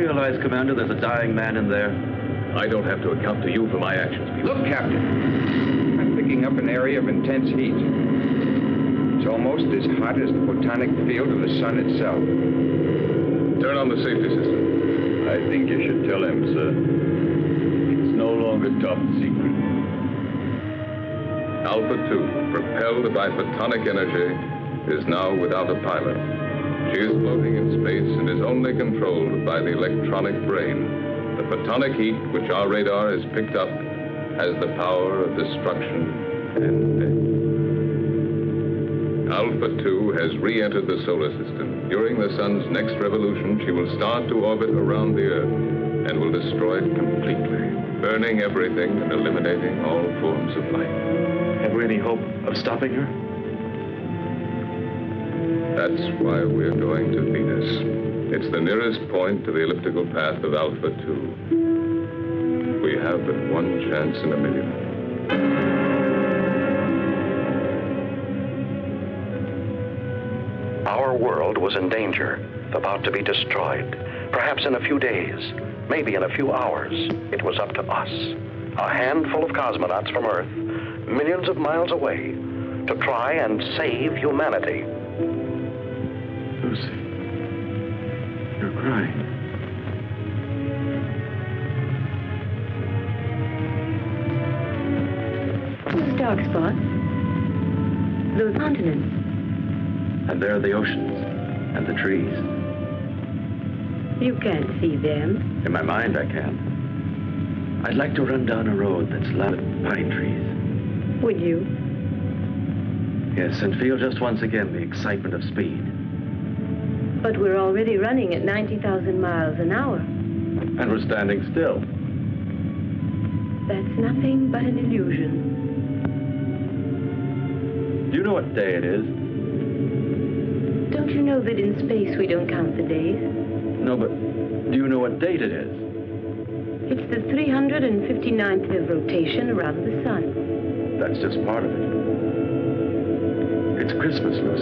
realize, Commander, there's a dying man in there? I don't have to account to you for my actions, Peter. Look, Captain. I'm picking up an area of intense heat. It's almost as hot as the photonic field of the sun itself. Turn on the safety system. I think you should tell him, sir. It's no longer top secret. Alpha 2, propelled by photonic energy, is now without a pilot. She is floating in space and is only controlled by the electronic brain. The photonic heat, which our radar has picked up, has the power of destruction and death. Alpha 2 has re-entered the solar system. During the sun's next revolution, she will start to orbit around the Earth and will destroy it completely, burning everything and eliminating all forms of life. Have we any hope of stopping her? That's why we're going to Venus. It's the nearest point to the elliptical path of Alpha 2. We have but one chance in a million. Our world was in danger, about to be destroyed. Perhaps in a few days, maybe in a few hours. It was up to us, a handful of cosmonauts from Earth, millions of miles away, to try and save humanity. Lucy, you're crying. Those dark spots, those continents. And there are the oceans and the trees. You can't see them. In my mind, I can. I'd like to run down a road that's lined with pine trees. Would you? Yes, and feel just once again the excitement of speed. But we're already running at 90,000 miles an hour. And we're standing still. That's nothing but an illusion. Do you know what day it is? Don't you know that in space we don't count the days? No, but do you know what date it is? It's the 359th of rotation around the sun. That's just part of it. It's Christmas, Lucy.